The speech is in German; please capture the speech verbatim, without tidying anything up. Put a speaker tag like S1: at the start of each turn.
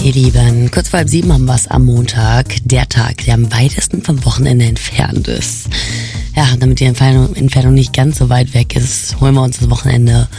S1: Ihr Lieben, kurz vor halb sieben haben wir es am Montag, der Tag, der am weitesten vom Wochenende entfernt ist. Ja, damit die Entfernung, Entfernung nicht ganz so weit weg ist, holen wir uns das Wochenende